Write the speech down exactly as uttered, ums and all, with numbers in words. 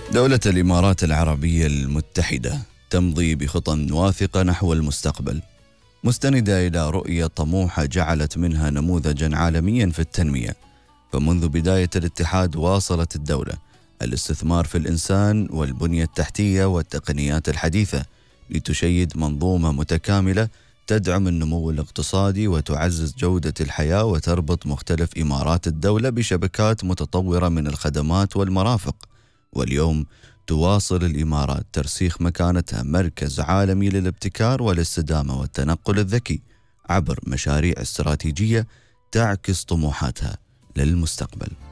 دولة الإمارات العربية المتحدة تمضي بخطى واثقة نحو المستقبل، مستندة إلى رؤية طموحة جعلت منها نموذجا عالميا في التنمية. فمنذ بداية الاتحاد واصلت الدولة الاستثمار في الإنسان والبنية التحتية والتقنيات الحديثة لتشيد منظومة متكاملة تدعم النمو الاقتصادي وتعزز جودة الحياة وتربط مختلف إمارات الدولة بشبكات متطورة من الخدمات والمرافق. واليوم تواصل الإمارات ترسيخ مكانتها مركز عالمي للابتكار والاستدامة والتنقل الذكي عبر مشاريع استراتيجية تعكس طموحاتها للمستقبل.